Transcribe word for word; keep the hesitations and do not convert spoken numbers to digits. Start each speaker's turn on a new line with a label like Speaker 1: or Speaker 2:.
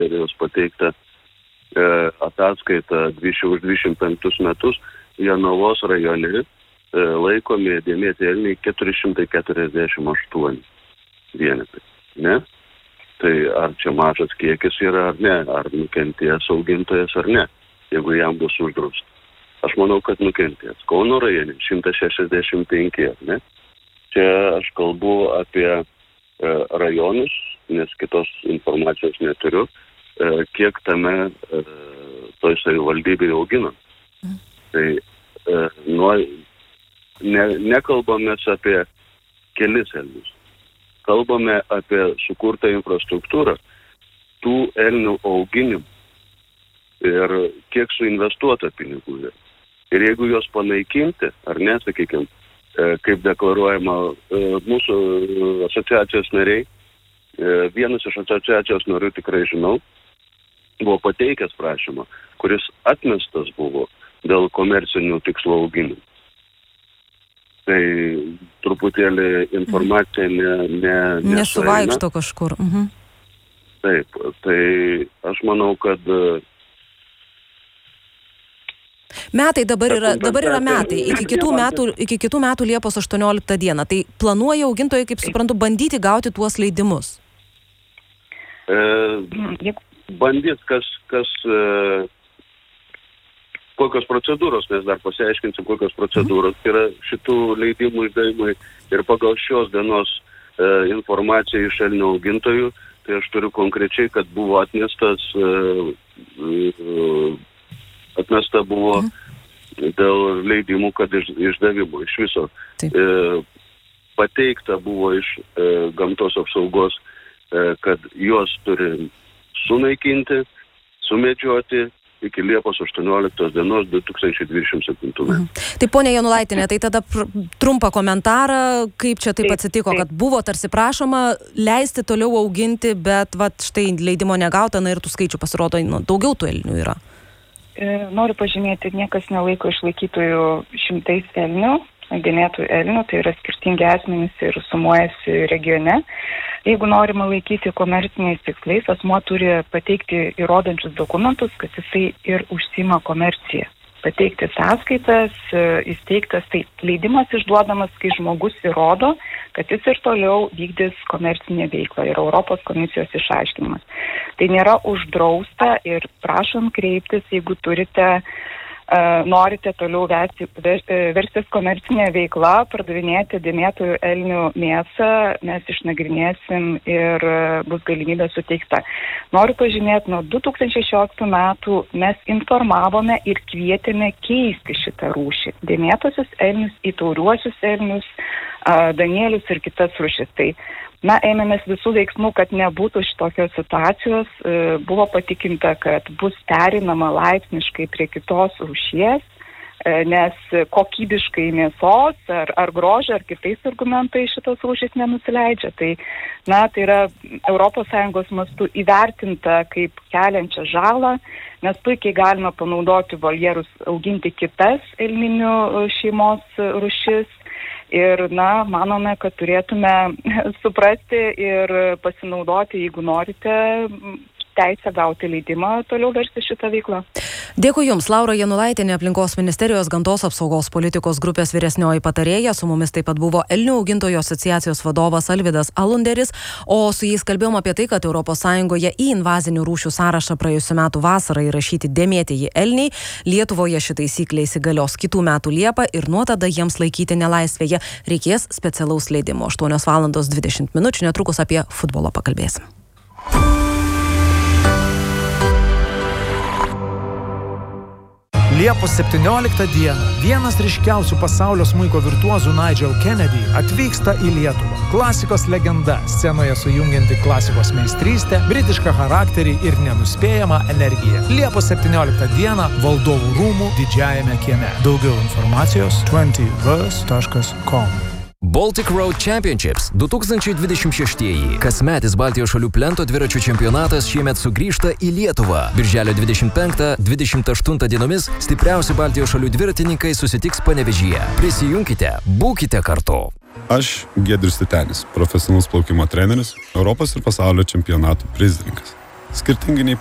Speaker 1: ministerijos pateikta e, ataskaita už dvidešimt penktus metus Jonavos rajone e, laikomi dėmėti elniai keturi šimtai keturiasdešimt aštuoni vienetai. Ne? Tai ar čia mažas kiekis yra ar ne, ar nukentėjęs augintojas ar ne, jeigu jam bus uždrausta. Aš manau, kad nukentėjęs. Kauno rajone šimtas šešiasdešimt penki, ne? Čia aš kalbu apie e, rajonus, nes kitos informacijos neturiu, e, kiek tame e, toj savivaldybėje augina. Mm. Tai e, nuo, ne, nekalbame apie kelis elnius. Kalbame apie sukurtą infrastruktūrą tų elnių auginimų ir kiek suinvestuota pinigų yra. Ir jeigu juos panaikinti, ar ne, sakykime, kaip deklaruojama mūsų asociacijos nariai, vienas iš asociacijos narių tikrai žinau, buvo pateikęs prašymą, kuris atmestas buvo dėl komercinių tikslų auginimų. Tai truputėlį informacija ne, ne,
Speaker 2: nesuvaikšto kažkur. Mhm.
Speaker 1: Taip, tai aš manau, kad
Speaker 2: metai dabar yra, dabar yra metai, iki kitų metų, iki kitų metų Liepos aštuonioliktą dieną. Tai planuoja augintojai, kaip suprantu, bandyti gauti tuos leidimus?
Speaker 1: E, bandys, kas, kas e, kokios procedūros, mes dar pasiaiškinsim, kokios procedūros yra šitų leidimų išdavimai ir pagal šios dienos e, informaciją iš elnių augintojų, tai aš turiu konkrečiai, kad buvo atmestas, e, e, atmesta buvo mhm. dėl leidimų, kad iš, išdavimo iš viso. E, pateikta buvo iš e, gamtos apsaugos, e, kad juos turi sunaikinti, sumedžioti, iki Liepos aštuonioliktos dienos du tūkstančiai dvidešimt septintų metų.
Speaker 2: Mhm. Tai ponia Janulaitienė, tai tada pr- trumpą komentarą, kaip čia taip, taip atsitiko, taip. Kad buvo tarsi prašoma leisti toliau auginti, bet vat štai leidimo negauta, na ir tų skaičių pasirodo, nu, daugiau tų elnių yra.
Speaker 3: E, noriu pažymėti, niekas nelaiko išlaikytojų šimtais elnių, genėtų elnių, tai yra skirtingi asmenys ir sumuojasi regione. Jeigu norima laikyti komerciniais tikslais, asmuo turi pateikti įrodančius dokumentus, kad jisai ir užsima komerciją. Pateikti sąskaitas, įsteigtas, tai leidimas išduodamas, kai žmogus įrodo, kad jis ir toliau vykdys komercinę veiklą ir Europos komisijos išaiškinimas. Tai nėra uždrausta ir prašom kreiptis, jeigu turite norite toliau vesti, verstis komercinė veikla, pardavinėti dėmėtųjų elnių mėsą, mes išnagrinėsim ir bus galimybė suteikta. Noriu pažymėti, nuo du tūkstančiai šešioliktų metų mes informavome ir kvietėme keisti šitą rūšį. Dėmėtosius elnius į tauriuosius elnius, danielius ir kitas rūšis. Tai na, ėmėmės visų veiksmų, kad nebūtų šitokios situacijos. Buvo patikinta, kad bus perinama laipsniškai prie kitos rūšies, nes kokybiškai mėsos ar, ar grožio ar kitais argumentais šitos rūšys nenusileidžia. Tai, na, tai yra Europos Sąjungos mastu įvertinta kaip keliančią žalą, nes puikiai galima panaudoti voljerus, auginti kitas elninių šeimos rūšis. Ir, na, manome, kad turėtume suprasti ir pasinaudoti, jeigu norite, teisę gauti leidimą toliau versti šitą veiklą.
Speaker 2: Dėkui Jums, Laura Janulaitienė, Aplinkos ministerijos gamtos apsaugos politikos grupės vyresnioji patarėja. Su mumis taip pat buvo elnių augintojų asociacijos vadovas Alvydas Alunderis, o su jais kalbėjom apie tai, kad Europos Sąjungoje į invazinių rūšių sąrašą praėjusių metų vasarą įrašyti dėmėtieji elniai. Lietuvoje ši taisyklė įsigalios kitų metų Liepą ir nuo tada jiems laikyti nelaisvėje reikės specialaus leidimo. aštuonios valandos dvidešimt minučių, netrukus apie futbolą pakalbėsim.
Speaker 4: Liepos septynioliktą dieną vienas ryškiausių pasaulio smuiko virtuozų Nigel Kennedy atvyksta į Lietuvą. Klasikos legenda, scenoje sujungianti klasikos meistrystę, britišką charakterį ir nenuspėjamą energiją. Liepos septynioliktą dieną Valdovų rūmų didžiajame kieme. Daugiau informacijos dvidešimt verse taškas com.
Speaker 5: Baltic Road Championships du tūkstančiai dvidešimt šeštieji. Kasmetis Baltijos šalių plento dviračių čempionatas šiemet sugrįžta į Lietuvą. Birželio dvidešimt penktą dvidešimt aštuntą dienomis stipriausi Baltijos šalių dviratininkai susitiks Panevėžyje. Prisijunkite, būkite kartu.
Speaker 6: Aš Giedrius Titenis, profesionalus plaukimo treneris, Europos ir pasaulio čempionatų prizininkas. skirtingai nei